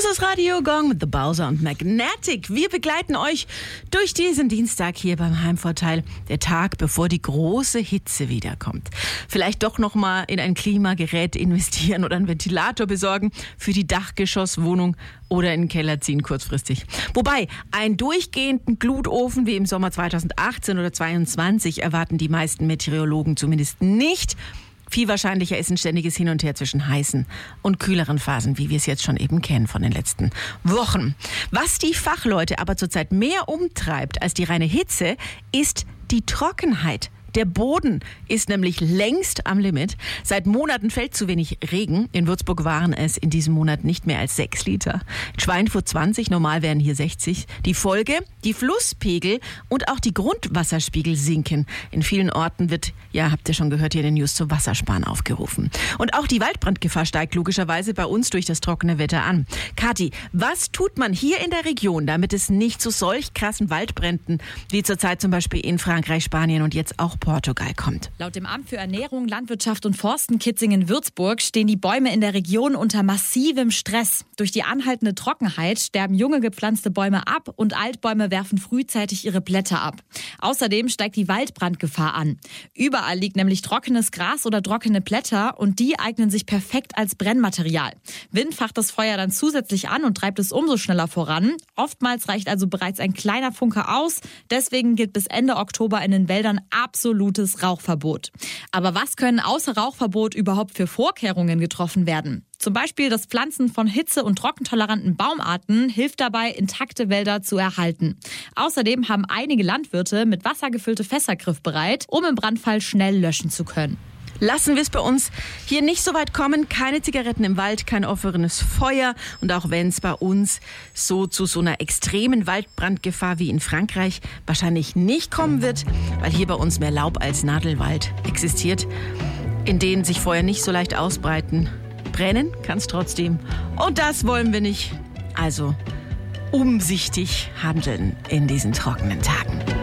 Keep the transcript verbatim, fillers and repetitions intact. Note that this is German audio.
Das ist Radio Gong mit The Bowser und Magnetic. Wir begleiten euch durch diesen Dienstag hier beim Heimvorteil. Der Tag, bevor die große Hitze wiederkommt. Vielleicht doch noch mal in ein Klimagerät investieren oder einen Ventilator besorgen für die Dachgeschosswohnung oder in den Keller ziehen kurzfristig. Wobei, einen durchgehenden Glutofen wie im Sommer zweitausendachtzehn oder zweitausendzweiundzwanzig erwarten die meisten Meteorologen zumindest nicht. Viel wahrscheinlicher ist ein ständiges Hin und Her zwischen heißen und kühleren Phasen, wie wir es jetzt schon eben kennen von den letzten Wochen. Was die Fachleute aber zurzeit mehr umtreibt als die reine Hitze, ist die Trockenheit. Der Boden ist nämlich längst am Limit. Seit Monaten fällt zu wenig Regen. In Würzburg waren es in diesem Monat nicht mehr als sechs Liter. In Schweinfurt zwanzig, normal wären hier sechzig. Die Folge, die Flusspegel und auch die Grundwasserspiegel sinken. In vielen Orten wird, ja, habt ihr schon gehört, hier in den News zu Wassersparen aufgerufen. Und auch die Waldbrandgefahr steigt logischerweise bei uns durch das trockene Wetter an. Kathi, was tut man hier in der Region, damit es nicht zu solch krassen Waldbränden wie zurzeit zum Beispiel in Frankreich, Spanien und jetzt auch Portugal kommt? Laut dem Amt für Ernährung, Landwirtschaft und Forsten Kitzingen-Würzburg stehen die Bäume in der Region unter massivem Stress. Durch die anhaltende Trockenheit sterben junge gepflanzte Bäume ab und Altbäume werfen frühzeitig ihre Blätter ab. Außerdem steigt die Waldbrandgefahr an. Überall liegt nämlich trockenes Gras oder trockene Blätter und die eignen sich perfekt als Brennmaterial. Wind facht das Feuer dann zusätzlich an und treibt es umso schneller voran. Oftmals reicht also bereits ein kleiner Funke aus. Deswegen gilt bis Ende Oktober in den Wäldern absolut absolutes Rauchverbot. Aber was können außer Rauchverbot überhaupt für Vorkehrungen getroffen werden? Zum Beispiel das Pflanzen von hitze- und trockentoleranten Baumarten hilft dabei, intakte Wälder zu erhalten. Außerdem haben einige Landwirte mit Wasser gefüllte Fässer griffbereit, um im Brandfall schnell löschen zu können. Lassen wir es bei uns hier nicht so weit kommen. Keine Zigaretten im Wald, kein offenes Feuer. Und auch wenn es bei uns so zu so einer extremen Waldbrandgefahr wie in Frankreich wahrscheinlich nicht kommen wird, weil hier bei uns mehr Laub als Nadelwald existiert, in denen sich Feuer nicht so leicht ausbreiten. Brennen kann es trotzdem. Und das wollen wir nicht. Also umsichtig handeln in diesen trockenen Tagen.